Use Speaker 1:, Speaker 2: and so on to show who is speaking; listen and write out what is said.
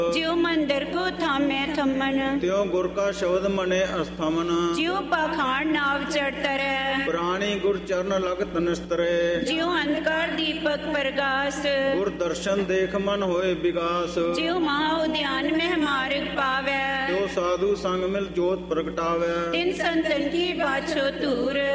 Speaker 1: ਜਿਉ ਮੰਦਰ ਕੋ ਥਾਮੈ ਥੰਮਨ,
Speaker 2: ਤਿਉ ਗੁਰ ਕਾ ਸ਼ਬਦ ਮਨੇ ਅਸਥਮਨ।
Speaker 1: ਜਿਉ ਪਾਖਾਣ ਨਾਵ ਚੜ੍ਹ ਤਰੈ,
Speaker 2: ਪ੍ਰਾਣੀ ਗੁਰ ਚਰਨ ਲਗਤ ਨਿਸਤਰੇ।
Speaker 1: ਜਿਉ ਅੰਧਕਾਰ ਦੀਪਕ ਪ੍ਰਗਾਸ,
Speaker 2: ਗੁਰ ਦਰਸ਼ਨ ਦੇਖ ਮਨ ਹੋਏ ਵਿਗਾਸ।
Speaker 1: ਜਿਉ ਮਹਾ ਉਦਿਆਨ ਮਹਿ ਮਾਰਗ ਪਾਵੈ,
Speaker 2: ਤਿਉ ਸਾਧੂ ਸੰਗ ਮਿਲ ਜੋਤ ਪ੍ਰਗਟਾਵੈ।
Speaker 1: ਤਿਨ ਸੰਤਨ ਕੀ ਬਾਛੋ ਧੂਰ।